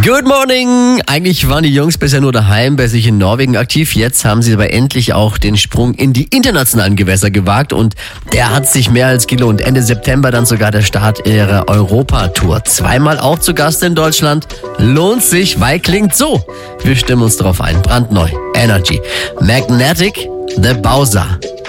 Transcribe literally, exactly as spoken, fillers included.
Good morning! Eigentlich waren die Jungs bisher nur daheim bei sich in Norwegen aktiv. Jetzt haben sie aber endlich auch den Sprung in die internationalen Gewässer gewagt und der hat sich mehr als gelohnt. Ende September dann sogar der Start ihrer Europatour. Zweimal auch zu Gast in Deutschland. Lohnt sich, weil klingt so. Wir stimmen uns drauf ein. Brandneu. Energy. Magnetic. The Bowser.